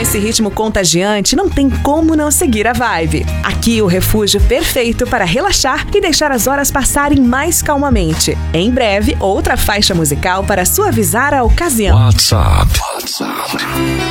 Nesse ritmo contagiante, não tem como não seguir a vibe. Aqui o refúgio perfeito para relaxar e deixar as horas passarem mais calmamente. Em breve, outra faixa musical para suavizar a ocasião. WhatsApp.